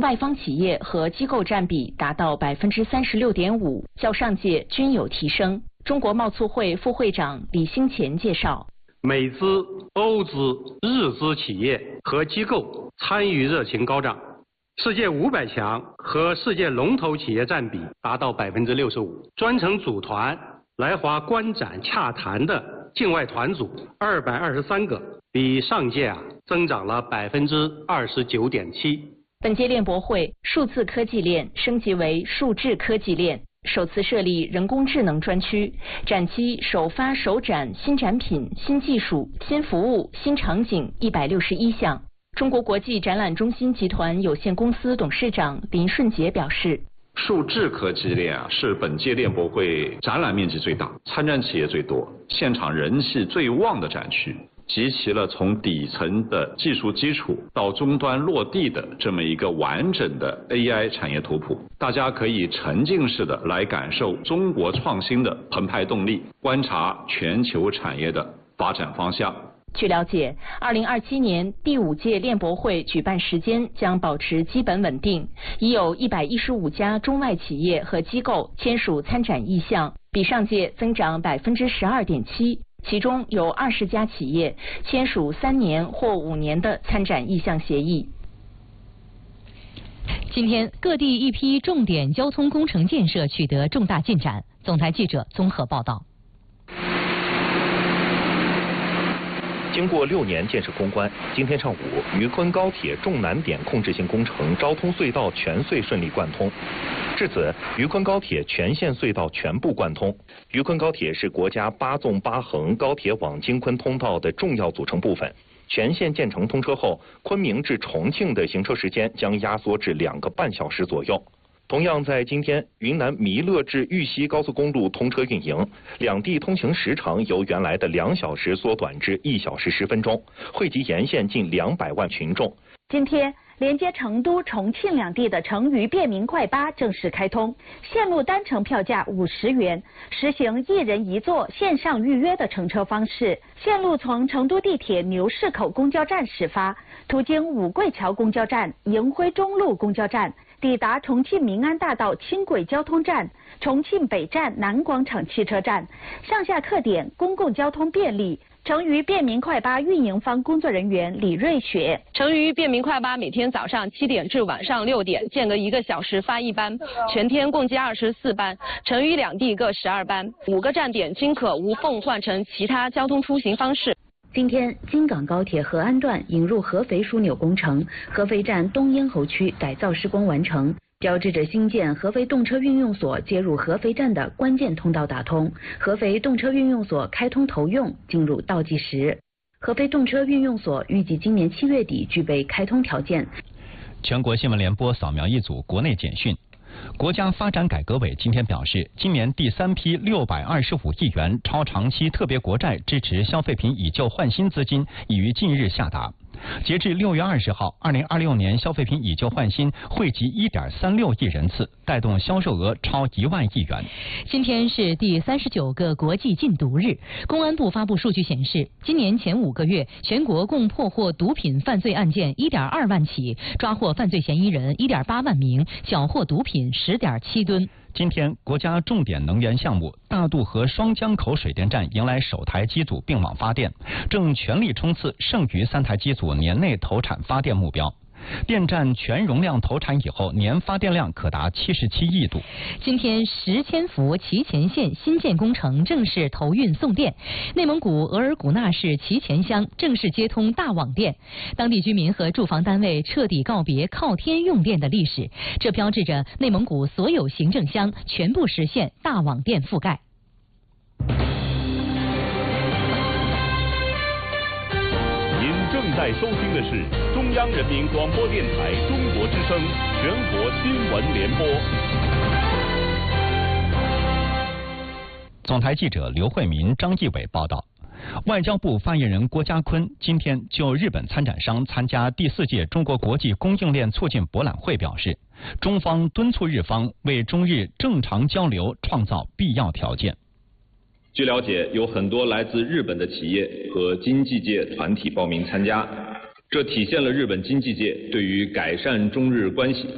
外方企业和机构占比达到36.5%，较上届均有提升。中国贸促会副会长李兴前介绍， 美资、欧资、日资企业和机构参与热情高涨，世界500强和世界龙头企业占比达到65%，专程组团来华观展洽谈的境外团组223个，比上届增长了29.7%。 本届链博会数字科技链升级为数智科技链，首次设立人工智能专区，展期首发首展新产品、新技术、新服务、新场景161项。中国国际展览中心集团有限公司董事长林顺杰表示， 数智科技链是本届链博会展览面积最大、参展企业最多、现场人气最旺的展区，集齐了从底层的技术基础到终端落地的这么一个完整的 AI 产业图谱。大家可以沉浸式的来感受中国创新的澎湃动力，观察全球产业的发展方向。 据了解，2027年第5届链博会举办时间将保持基本稳定，已有115家中外企业和机构签署参展意向，比上届增长12.7%，其中有20家企业签署3年或5年的参展意向协议。 今天，各地一批重点交通工程建设取得重大进展。总台记者综合报道。 经过6年建设攻关，今天上午，渝昆高铁重难点控制性工程昭通隧道全隧顺利贯通。至此，渝昆高铁全线隧道全部贯通。渝昆高铁是国家8纵8横高铁网京昆通道的重要组成部分。全线建成通车后，昆明至重庆的行车时间将压缩至2个半小时左右。同样在今天，云南弥勒至玉溪高速公路通车运营，两地通行时长由原来的2小时缩短至1小时10分钟，惠及沿线近200万群众。 今天，连接成都、重庆两地的成渝便民快巴正式开通，线路单程票价50元，实行1人1座线上预约的乘车方式。线路从成都地铁牛市口公交站始发，途经五桂桥公交站、迎辉中路公交站，抵达重庆民安大道轻轨交通站、重庆北站南广场汽车站，上下客点公共交通便利。成渝便民快巴运营方工作人员李瑞雪： 成渝便民快巴每天早上7点至晚上6点，间隔1个小时发1班，全天共计24班，成渝两地各12班，5个站点均可无缝换乘其他交通出行方式。 今天，京港高铁合安段引入合肥枢纽工程，合肥站东咽喉区改造施工完成，标志着新建合肥动车运用所接入合肥站的关键通道打通，合肥动车运用所开通投用进入倒计时。合肥动车运用所预计今年7月底具备开通条件。 全国新闻联播扫描一组国内简讯。国家发展改革委今天表示，今年第3批625亿元超长期特别国债支持消费品以旧换新资金已于近日下达。截至6月20号，2026年消费品以旧换新惠及1.36亿人次，带动销售额超1万亿元。 今天是第39个国际禁毒日。公安部发布数据显示，今年前5个月，全国共破获毒品犯罪案件1.2万起，抓获犯罪嫌疑人1.8万名，缴获毒品10.7吨。 今天，国家重点能源项目大渡河双江口水电站迎来首台机组并网发电，正全力冲刺剩余3台机组年内投产发电目标。电站全容量投产以后，年发电量可达77亿度。 今天，10千伏祁前线新建工程正式投运送电，内蒙古额尔古纳市祁前乡正式接通大网电，当地居民和住房单位彻底告别靠天用电的历史，这标志着内蒙古所有行政乡全部实现大网电覆盖。 正在收听的是中央人民广播电台中国之声全国新闻联播。 总台记者刘慧民、张继伟报道。外交部发言人郭家坤今天就日本参展商参加第4届中国国际供应链促进博览会表示，中方敦促日方为中日正常交流创造必要条件。 据了解，有很多来自日本的企业和经济界团体报名参加，这体现了日本经济界对于改善中日关系